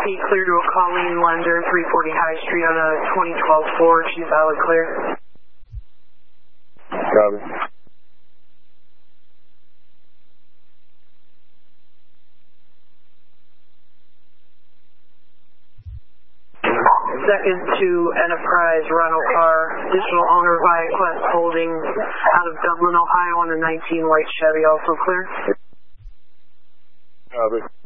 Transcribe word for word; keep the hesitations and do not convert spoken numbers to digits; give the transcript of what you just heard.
Be clear to a Colleen Lender, three forty High Street on a twenty twelve Ford. She's valid clear. Copy. Second to Enterprise rental car, additional owner via Quest Holdings out of Dublin, Ohio on a nineteen white Chevy, also clear. Copy.